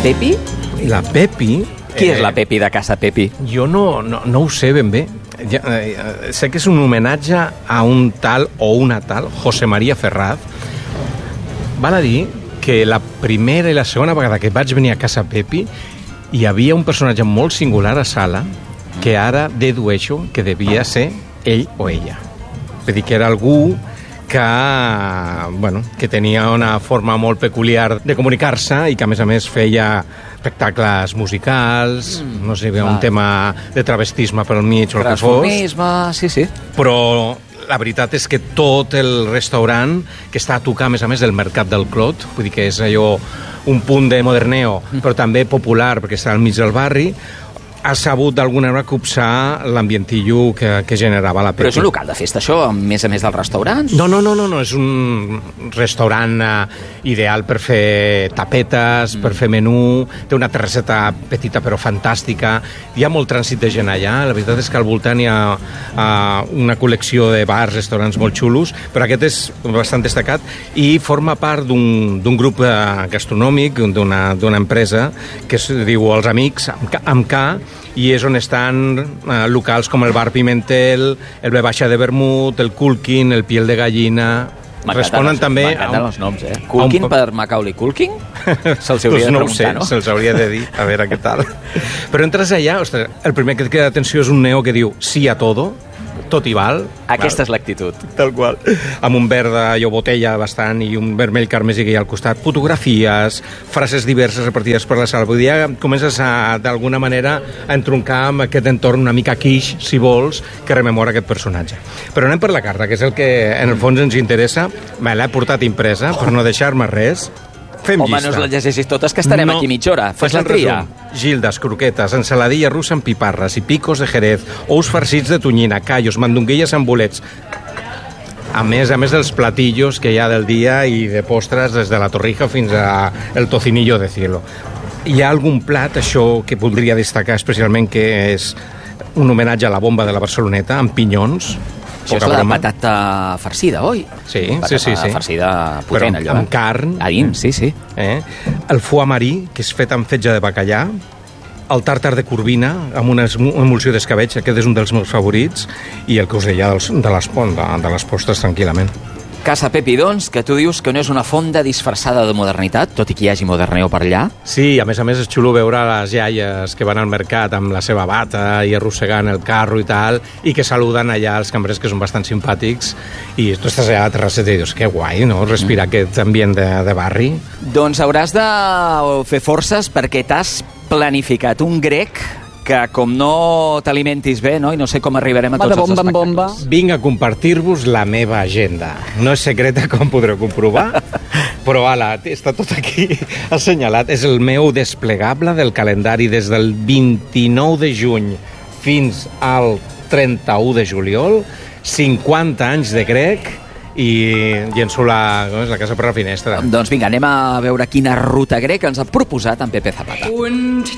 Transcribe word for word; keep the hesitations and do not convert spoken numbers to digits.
Pepi? I la Pepi... Qui és la Pepi de Casa Pepi? Jo no, no, no ho sé ben bé. Ja, eh, sé que és un homenatge a un tal o una tal José María Ferraz. Val a dir que la primera i la segona vegada que vaig venir a Casa Pepi hi havia un personatge molt singular a sala que ara dedueixo que devia ser ell o ella. Vull dir que era algú que, bueno, que tenia una forma molt peculiar de comunicar-se i que a més a més feia espectacles musicals, mm, no sé, un tema de travestisme pel mig o el que fos. Transformisme, sí, sí. Però la veritat és que tot el restaurant, que està a tocar, a més a més, del Mercat del Clot, vull dir que és allò un punt de moderneo, però també popular, perquè està al mig del barri, ha sabut d'alguna manera copsar l'ambientillo que, que generava la Pepi. Però és un local de festa, això, a més a més dels restaurants? No, no, no, no, no. És un restaurant uh, ideal per fer tapetes, mm. per fer menú, té una terrasseta petita però fantàstica, hi ha molt trànsit de gent allà, la veritat és que al voltant hi ha uh, una col·lecció de bars, restaurants molt xulos, però aquest és bastant destacat i forma part d'un d'un grup uh, gastronòmic, d'una empresa que es diu Els Amics, amb K, amb K i és on estan eh, locals com el Bar Pimentel, el B Baixa de Vermut, el Culkin, el Piel de Gallina. Responen també... M'encanten els noms, eh? Culkin un... per Macaulay Culkin? Se'ls hauria pues de no preguntar, sé, no? Se'ls hauria de dir, a veure què tal. Però entres allà, ostres, el primer que et queda d'atenció és un neo que diu sí a todo, tot i val. Aquesta val. És l'actitud. Tal qual. Amb un verd d'allò botella bastant i un vermell carmesí que hi ha al costat. Fotografies, frases diverses repartides per la sala. Vull dir, ja comences a, d'alguna manera, a entroncar amb aquest entorn una mica quiche, si vols, que rememora aquest personatge. Però anem per la carta, que és el que en el fons ens interessa. Me l'he portat impresa per no deixar-me res. Fem Home, llista. no us la llegeixis totes, que estarem no. aquí mitja hora. Fes la tria. Gildes, croquetes, ensaladilla russa amb piparres i picos de jerez, ous farcits de tonyina, callos, mandonguilles amb bolets. A més, a més dels platillos que hi ha del dia i de postres des de la torrija fins a el tocinillo de cielo. Hi ha algun plat, això que voldria destacar especialment, que és un homenatge a la bomba de la Barceloneta, amb pinyons. Això és la de patata farcida, oi? Sí, patata sí, sí, sí. farcida potent, però allò. amb carn. A dins, sí, sí. Eh? El foie marí, que és fet amb fetge de bacallà, el tàrtar de corvina, amb una emulsió d'escabetx, aquest és un dels meus favorits, i el que us deia dels, de, les, de, de les postres, tranquil·lament. Casa Pepi, doncs, que tu dius que no és una fonda disfressada de modernitat, tot i que hi hagi moderneo per allà. Sí, a més a més és xulo veure les iaies que van al mercat amb la seva bata i arrossegant el carro i tal, i que saluden allà els cambrers, que són bastant simpàtics, i tu estàs allà a la terrasseta i dius, que guai, no?, respirar mm. aquest ambient de, de barri. Doncs hauràs de fer forces perquè t'has planificat un grec que com no t'alimentis bé, no? I no sé com arribarem a tots els espectacles. Bomba. Vinc a compartir-vos la meva agenda. No és secreta, com podreu comprovar, però ala, està tot aquí assenyalat. És el meu desplegable del calendari des del vint-i-nou de juny fins al trenta-u de juliol, cinquanta anys de grec, i llenço la, és, la casa per la finestra. Doncs vinga, anem a veure quina ruta greca ens ha proposat en Pepe Zapata. Un